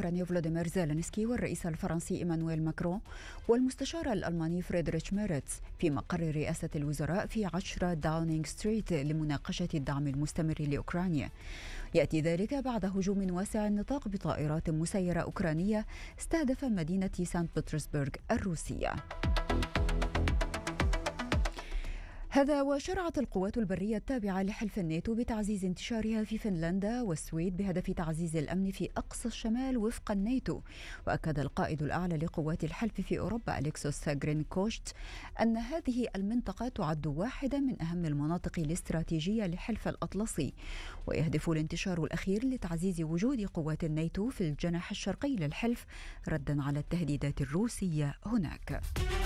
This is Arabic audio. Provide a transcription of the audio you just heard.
الأوكراني فلوديمير زيلينسكي والرئيس الفرنسي إيمانويل ماكرون والمستشار الألماني فريدريش ميرتز في مقر رئاسة الوزراء في 10 داونينغ ستريت لمناقشة الدعم المستمر لأوكرانيا. يأتي ذلك بعد هجوم واسع النطاق بطائرات مسيرة أوكرانية استهدف مدينة سانت بطرسبرغ الروسية. هذا وشرعت القوات البرية التابعة لحلف الناتو بتعزيز انتشارها في فنلندا والسويد بهدف تعزيز الأمن في أقصى الشمال وفق الناتو. وأكد القائد الأعلى لقوات الحلف في أوروبا أليكسوس غرينكوشت أن هذه المنطقة تعد واحدة من أهم المناطق الاستراتيجية لحلف الأطلسي، ويهدف الانتشار الأخير لتعزيز وجود قوات الناتو في الجناح الشرقي للحلف ردا على التهديدات الروسية هناك.